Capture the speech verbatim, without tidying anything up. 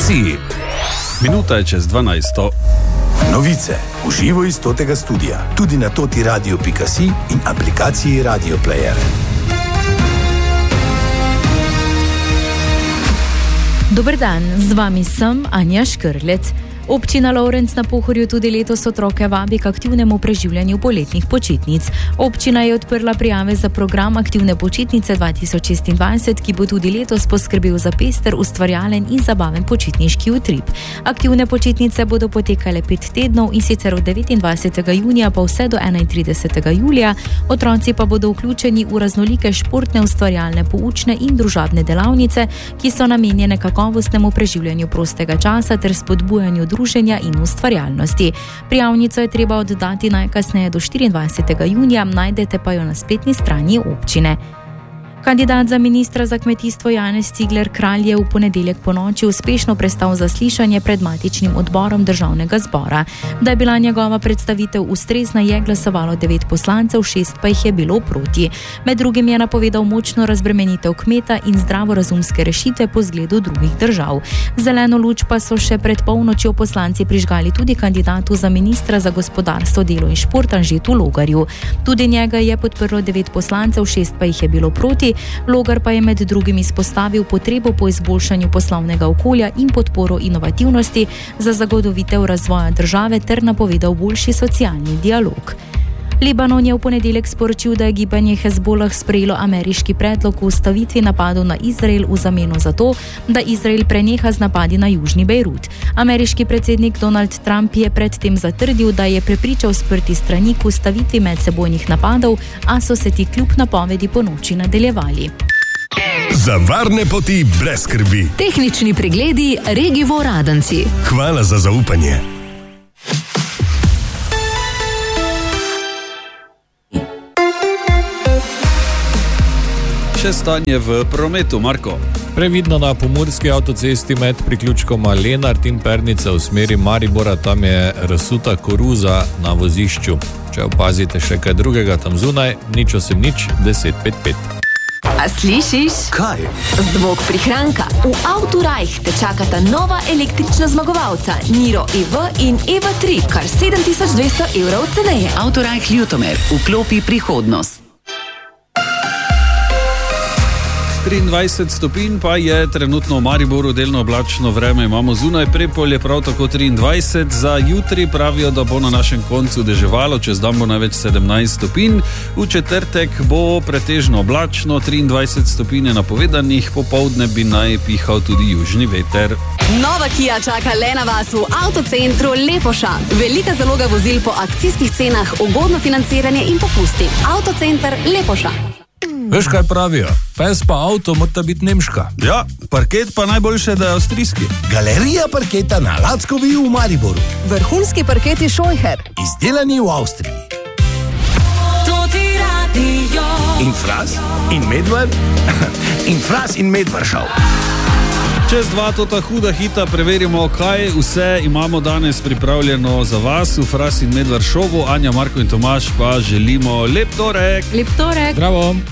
Pikasi. Minuta je čez dvanajsto. Novice v živo iz totega studia, tudi na Toti Radio Pikasi in aplikaciji Radio Player. Dober dan, z vami sem Anja Škrlec. Občina Lovrenc na Pohorju tudi letos otroke vabi k aktivnemu preživljanju poletnih počitnic. Občina je odprla prijave za program Aktivne počitnice dva tisoč šestindvajset, ki bo tudi letos poskrbel za pester, ustvarjalen in zabaven počitniški utrip. Aktivne počitnice bodo potekale pet tednov in sicer od devetindvajsetega junija pa vse do enaintridesetega julija. Otroci pa bodo vključeni v raznolike športne, ustvarjalne, poučne in družabne delavnice, ki so namenjene kakovostnemu preživljanju prostega časa ter spodbujanju druženja in ustvarjalnosti. Prijavnico je treba oddati najkasneje do štiriindvajsetega junija, najdete pa jo na spletni strani občine. Kandidat za ministra za kmetijstvo Janez Cigler Kralj je v ponedeljek ponoči uspešno prestal zaslišanje pred matičnim odborom državnega zbora. Da je bila njegova predstavitev ustrezna, je glasovalo devet poslancev, šest pa jih je bilo proti. Med drugim je napovedal močno razbremenitev kmeta in zdravorazumske rešitve po zgledu drugih držav. Zeleno luč pa so še pred polnočjo poslanci prižgali tudi kandidatu za ministra za gospodarstvo, delo in šport Anžetu Logarju. Tudi njega je podprlo devet poslancev, šest pa jih je bilo proti. Logar pa je med drugim izpostavil potrebo po izboljšanju poslovnega okolja in podporo inovativnosti za zagotovitev razvoja države ter napovedal boljši socialni dialog. Libanon je v ponedeljek sporočil, da je gibanje Hezbolah sprejelo ameriški predlog o ustavitvi napadov na Izrael v zameno za to, da Izrael preneha z napadi na južni Bejrut. Ameriški predsednik Donald Trump je predtem zatrdil, da je prepričal sprti strani k ustavitvi medsebojnih napadov, a so se ti kljub napovedi po noči nadaljevali. Za varne poti brez skrbi. Tehnični pregledi Regivo Radenci. Hvala za zaupanje. Še stanje v prometu, Marko. Previdno na pomurski avtocesti med priključkoma Lenart in Pernica v smeri Maribora, tam je razsuta koruza na vozišču. Če opazite še kaj drugega tam zunaj, nič osem nič, deset pet pet. A slišiš? Kaj? Zvok prihranka. V Autorajh te čakata nova električna zmagovalca Niro E V in E V tri, kar sedem tisoč dvesto evrov ceneje. Autorajh Ljutomer, vklopi prihodnost. triindvajset stopinj pa je trenutno v Mariboru, delno oblačno vreme imamo zunaj, Prepolje prav tako triindvajset, za jutri pravijo, da bo na našem koncu deževalo, čez dan bo največ sedemnajst stopinj, v četrtek bo pretežno oblačno, triindvajset stopinj je napovedanih, popoldne bi naj pihal tudi južni veter. Nova Kia čaka le na vas v avtocentru Lepoša. Velika zaloga vozil po akcijskih cenah, ugodno financiranje in popusti. Avtocenter Lepoša. Veš, kaj pravijo? Pes pa avto mora biti nemška. Ja, parket pa najboljše, da je avstrijski. Galerija parketa na Lackovi v Mariboru. Vrhunski parketi Scheucher. Izdelani v Avstriji. Toti radio. In Fras in Medvard in Fras in Medvaršav. Čez dva tota huda hita preverimo, kaj vse imamo danes pripravljeno za vas v Fras in Medvard šovu. Anja, Marko in Tomaž pa želimo lep torek. Lep torek. Zdravo.